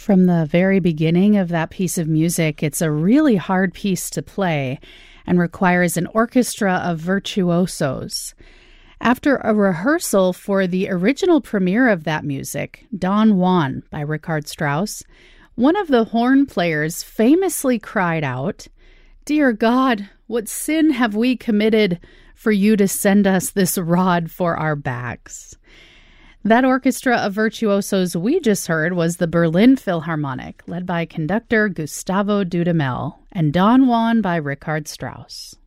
From the very beginning of that piece of music, it's a really hard piece to play and requires an orchestra of virtuosos. After a rehearsal for the original premiere of that music, Don Juan by Richard Strauss, one of the horn players famously cried out, "Dear God, what sin have we committed for you to send us this rod for our backs?" That orchestra of virtuosos we just heard was the Berlin Philharmonic, led by conductor Gustavo Dudamel, and Don Juan by Richard Strauss.